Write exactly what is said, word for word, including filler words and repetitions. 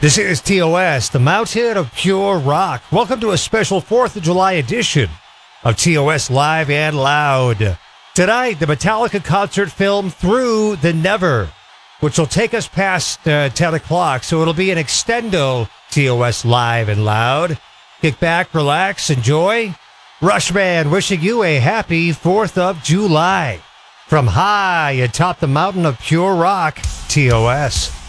This is T O S, the Mountain of Pure Rock. Welcome to a special fourth of July edition of T O S Live and Loud. Tonight, the Metallica concert film Through the Never, which will take us past uh, ten o'clock, so it'll be an extendo T O S Live and Loud. Kick back, relax, enjoy. Rushman wishing you a happy fourth of July. From high atop the mountain of pure rock, T O S.